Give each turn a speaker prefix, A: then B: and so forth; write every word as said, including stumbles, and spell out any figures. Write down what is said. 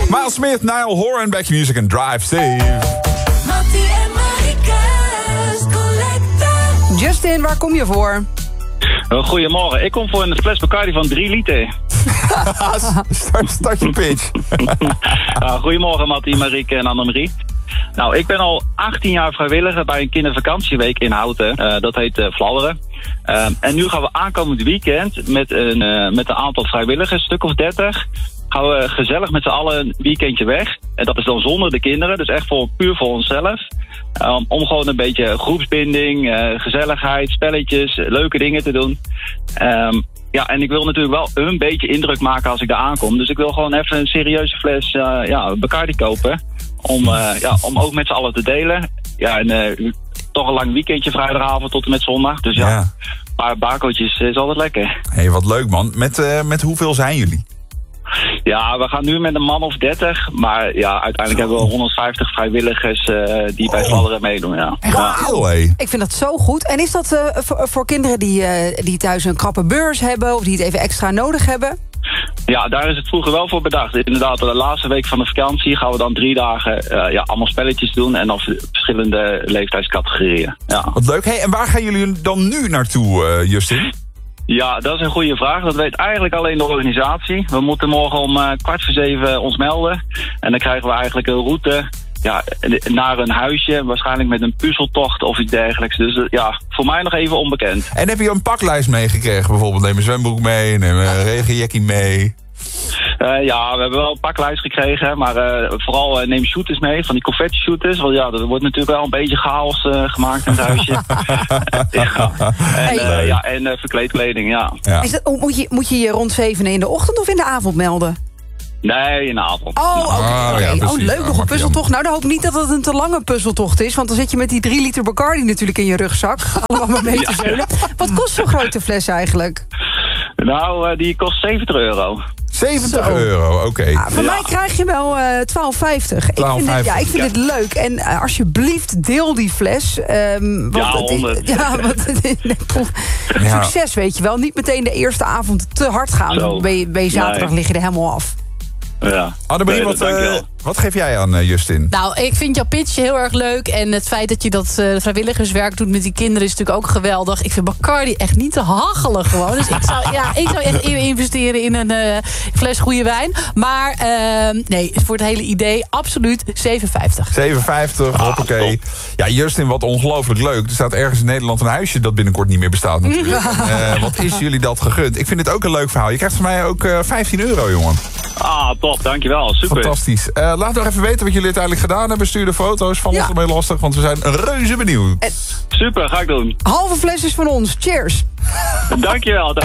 A: Miles Smith, Niall Horan, Back Music en Drive Safe.
B: Mattie en Marika's Collector.
C: Justin, waar kom je voor?
D: Goedemorgen, ik kom voor een fles Bacardi van drie liter.
A: start, start je pitch.
D: uh, goedemorgen Mattie, Marieke en Annemarie. Nou, ik ben al achttien jaar vrijwilliger bij een kindervakantieweek in Houten. Uh, dat heet uh, Fladderen. Uh, en nu gaan we aankomend weekend met een, uh, met een aantal vrijwilligers, een stuk of dertig... gaan we gezellig met z'n allen een weekendje weg. En dat is dan zonder de kinderen, dus echt voor, puur voor onszelf. Um, om gewoon een beetje groepsbinding, uh, gezelligheid, spelletjes, leuke dingen te doen. Um, ja, en ik wil natuurlijk wel een beetje indruk maken als ik daar aankom. Dus ik wil gewoon even een serieuze fles uh, ja, Bacardi kopen. Om, uh, ja, om ook met z'n allen te delen. Ja, en uh, toch een lang weekendje vrijdagavond tot en met zondag. Dus ja, ja. een paar bakootjes is altijd lekker.
A: Hé, hey, wat leuk man. Met, uh, met hoeveel zijn jullie?
D: Ja, we gaan nu met een man of dertig. Maar ja, uiteindelijk hebben we honderdvijftig vrijwilligers uh, die bij Fladderen meedoen. Ja.
A: Wow, hey.
C: Ik vind dat zo goed. En is dat uh, voor, voor kinderen die, uh, die thuis een krappe beurs hebben of die het even extra nodig hebben?
D: Ja, daar is het vroeger wel voor bedacht. Inderdaad, de laatste week van de vakantie gaan we dan drie dagen uh, ja, allemaal spelletjes doen. En dan verschillende leeftijdscategorieën. Ja.
A: Wat leuk. Hey, en waar gaan jullie dan nu naartoe, uh, Justin?
D: Ja, dat is een goede vraag. Dat weet eigenlijk alleen de organisatie. We moeten morgen om uh, kwart voor zeven ons melden. En dan krijgen we eigenlijk een route ja, naar een huisje. Waarschijnlijk met een puzzeltocht of iets dergelijks. Dus uh, ja, voor mij nog even onbekend.
A: En heb je een paklijst meegekregen? Bijvoorbeeld neem een zwembroek mee, neem een regenjackie mee.
D: Uh, ja, we hebben wel een paklijst gekregen, maar uh, vooral uh, neem shooters mee, van die confetti shooters. Want ja, er wordt natuurlijk wel een beetje chaos uh, gemaakt in het huisje. ja. En, uh, ja, en uh, verkleedkleding, ja.
C: ja. Is dat, moet, je, moet je je rond zevenen in de ochtend of in de avond melden?
D: Nee, in de avond.
C: Oh, oké. Okay.
A: Oh, ja,
C: oh, leuk, nog een puzzeltocht. Nou, dan hoop ik niet dat het een te lange puzzeltocht is. Want dan zit je met die drie liter Bacardi natuurlijk in je rugzak. Allemaal maar mee te zeulen. Wat kost zo'n grote fles eigenlijk?
D: Nou, uh, die kost zeventig euro.
A: zeventig euro, oké. Okay.
C: Ja, van ja. mij krijg je wel uh, twaalf vijftig. Ik vind het, ja, ik vind ja. het leuk. En uh, alsjeblieft, deel die fles. Um, want
D: ja, honderd.
C: Het is, ja, want het is,
A: ja.
C: Succes, weet je wel. Niet meteen de eerste avond te hard gaan. Dan ben je, ben je zaterdag nee. lig je er helemaal af.
D: Ja.
A: Annemarie, wat, uh, wat geef jij aan, uh, Justin?
E: Nou, ik vind jouw pitch heel erg leuk. En het feit dat je dat uh, vrijwilligerswerk doet met die kinderen is natuurlijk ook geweldig. Ik vind Bacardi echt niet te hachelen gewoon. Dus ik zou, ja, ik zou echt investeren in een uh, fles goede wijn. Maar uh, nee, voor het hele idee absoluut zeven vijftig.
A: zeven vijftig, ah, hoppakee. Ja, Justin, wat ongelooflijk leuk. Er staat ergens in Nederland een huisje dat binnenkort niet meer bestaat natuurlijk. uh, wat is jullie dat gegund? Ik vind het ook een leuk verhaal. Je krijgt van mij ook uh, vijftien euro, jongen.
D: Ah, top, dankjewel. Super.
A: Fantastisch. Uh, laat nog even weten wat jullie uiteindelijk gedaan hebben. Stuur de foto's van ja. ons ermee lastig, want we zijn reuze benieuwd.
D: Super, ga ik doen.
C: Halve fles is van ons. Cheers.
D: Dankjewel.